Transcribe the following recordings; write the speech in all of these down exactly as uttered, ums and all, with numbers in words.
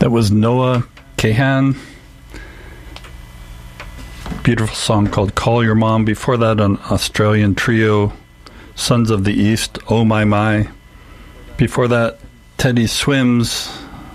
That was Noah Kahan. Beautiful song called Call Your Mom. Before that, an Australian trio, Sons of the East, Oh My My. Before that, Teddy Swims,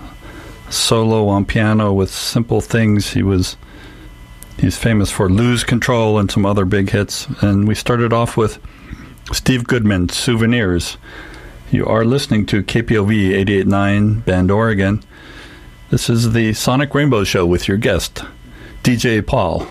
solo on piano with Simple Things. He was he's famous for Lose Control and some other big hits. And we started off with Steve Goodman, Souvenirs. You are listening to K P O V eighty-eight point nine, Bend, Oregon. This is the Sonic Rainbow Show with your guest, D J Paul.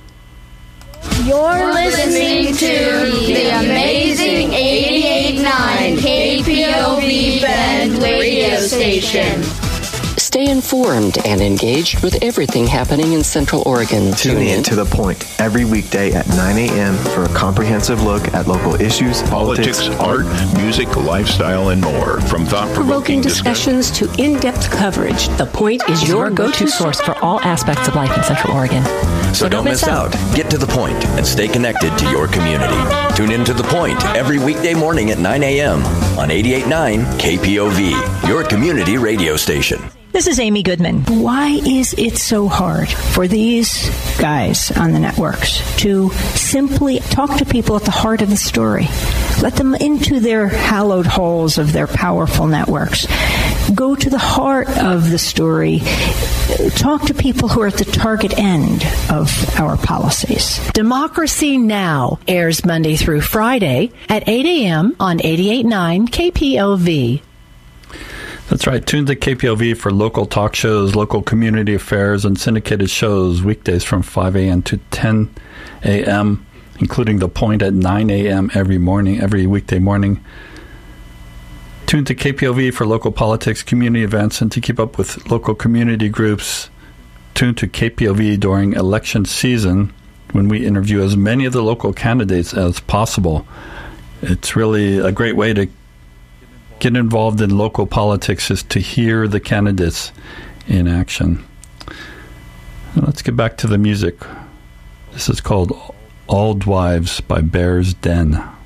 You're listening to the amazing eighty-eight point nine K P O V Bend radio station. Stay informed and engaged with everything happening in Central Oregon. Tune in to The Point every weekday at nine a.m. for a comprehensive look at local issues, politics, politics art, music, lifestyle, and more. From thought-provoking discussions to in-depth coverage, The Point is your, your go-to source for all aspects of life in Central Oregon. So, so don't, don't miss out. out. Get to The Point and stay connected to your community. Tune in to The Point every weekday morning at nine a.m. on eighty-eight point nine K P O V, your community radio station. This is Amy Goodman. Why is it so hard for these guys on the networks to simply talk to people at the heart of the story? Let them into their hallowed halls of their powerful networks. Go to the heart of the story. Talk to people who are at the target end of our policies. Democracy Now! Airs Monday through Friday at eight a.m. on eighty-eight point nine K P O V. That's right. Tune to K P O V for local talk shows, local community affairs, and syndicated shows weekdays from five a.m. to ten a.m., including The Point at nine a.m. every morning, every weekday morning. Tune to K P O V for local politics, community events, and to keep up with local community groups. Tune to K P O V during election season when we interview as many of the local candidates as possible. It's really a great way to get involved in local politics is to hear the candidates in action. Now let's get back to the music. This is called All Wives by Bear's Den.